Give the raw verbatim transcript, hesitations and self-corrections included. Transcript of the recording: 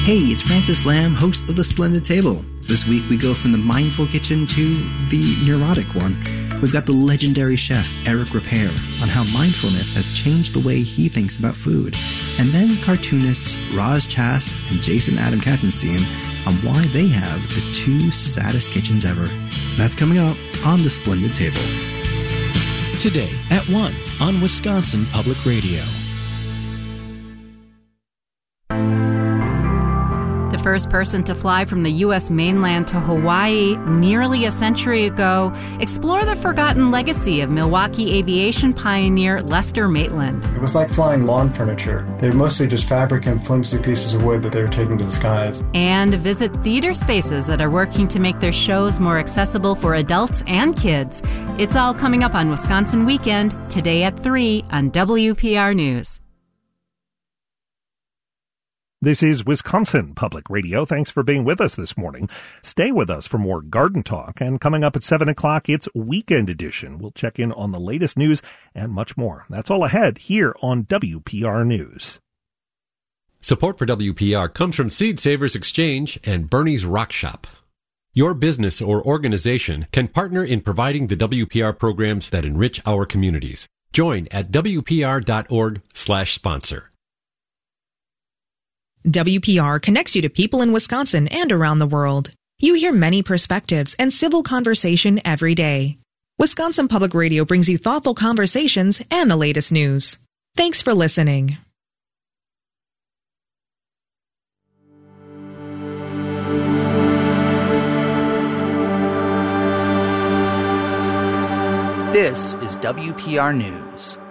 Hey, it's Francis Lamb, host of The Splendid Table. This week we go from the mindful kitchen to the neurotic one. We've got the legendary chef Eric Ripert on how mindfulness has changed the way he thinks about food. And then cartoonists Roz Chast and Jason Adam Katzenstein on why they have the two saddest kitchens ever. That's coming up on The Splendid Table. Today at one on Wisconsin Public Radio. The first person to fly from the U S mainland to Hawaii nearly a century ago, explore the forgotten legacy of Milwaukee aviation pioneer Lester Maitland. It was like flying lawn furniture. They were mostly just fabric and flimsy pieces of wood that they were taking to the skies. And visit theater spaces that are working to make their shows more accessible for adults and kids. It's all coming up on Wisconsin Weekend, today at three on W P R News. This is Wisconsin Public Radio. Thanks for being with us this morning. Stay with us for more garden talk. And coming up at seven o'clock, it's Weekend Edition. We'll check in on the latest news and much more. That's all ahead here on W P R News. Support for W P R comes from Seed Savers Exchange and Bernie's Rock Shop. Your business or organization can partner in providing the W P R programs that enrich our communities. Join at W P R dot org slash sponsor. W P R connects you to people in Wisconsin and around the world. You hear many perspectives and civil conversation every day. Wisconsin Public Radio brings you thoughtful conversations and the latest news. Thanks for listening. This is W P R News.